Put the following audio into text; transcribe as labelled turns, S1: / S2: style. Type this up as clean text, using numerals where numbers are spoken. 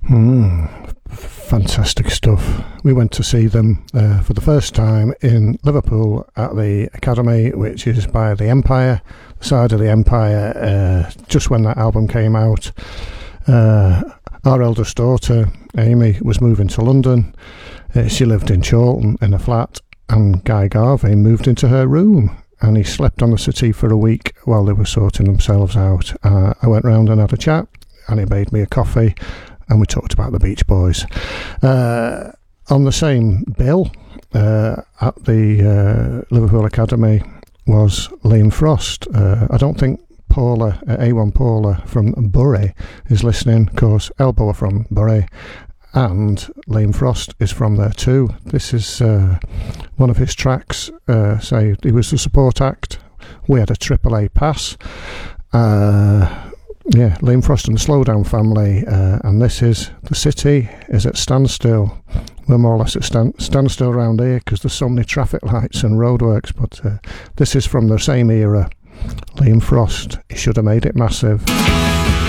S1: Fantastic stuff. We went to see them for the first time in Liverpool at the Academy, which is by the Empire, the side of the Empire, just when that album came out. Our eldest daughter, Amy, was moving to London. She lived in Chorlton in a flat, and Guy Garvey moved into her room, and he slept on the settee for a week while they were sorting themselves out. I went round and had a chat, and he made me a coffee, and we talked about the Beach Boys. On the same bill at the Liverpool Academy was Liam Frost. I don't think Paula, A1 Paula from Bury is listening, of course. Elbow are from Bury, and Liam Frost is from there too. This is one of his tracks. Say he was the support act. We had a AAA pass. Liam Frost and the Slowdown Family, and this is The City is at Standstill. We're more or less at standstill around here because there's so many traffic lights and roadworks, but this is from the same era. Liam Frost, he should have made it massive.